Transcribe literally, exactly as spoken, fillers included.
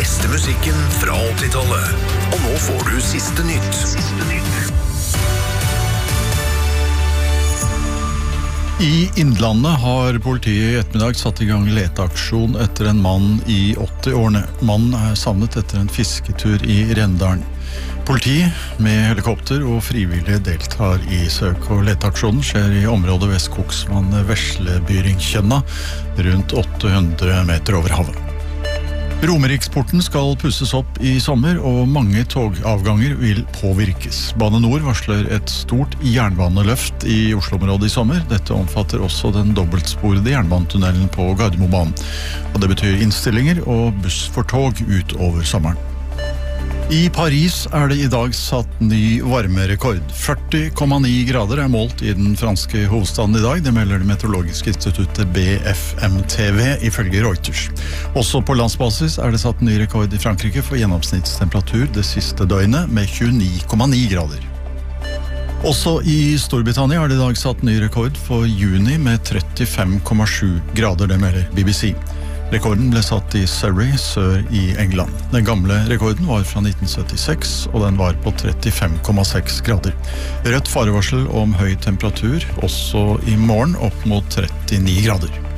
beste musikken fra åttitallet. Og nå får du siste nytt. Siste nytt. I Innlandet har politiet i ettermiddag satt i gang leteaksjon etter en mann i åtti-årene. Mannen er savnet etter en fisketur i Rendalen. Politi med helikopter og frivillige deltar i søk- og leteaksjonen skjer i området ved Skogsvannet Veslebyringkjønna, rundt åtte hundre meter over havet. Romeriksporten skal pusses opp i sommer, og mange togavganger vil påvirkes. Bane Nor varsler et stort jernbaneløft i Oslo-området i sommer. Dette omfatter også den dobbeltsporede jernbanetunnelen på Gardermobanen. Og det betyr innstillinger og buss for tog utover sommeren. I Paris er det i dag satt ny varmerekord. førti komma ni grader er målt i den franske hovedstaden i dag. Det melder det meteorologiske instituttet B F M T V ifølge Reuters. Også på landsbasis er det satt ny rekord i Frankrike for gjennomsnittstemperatur det siste døgnet med tjueni komma ni grader. Også i Storbritannia er det i dag satt ny rekord for juni med trettifem komma sju grader, det melder B B C. Rekorden ble satt i Surrey, sør i England. Den gamle rekorden var fra nitten syttiseks, og den var på trettifem komma seks grader. Rødt farevarsel om høy temperatur, også i morgen opp mot trettini grader.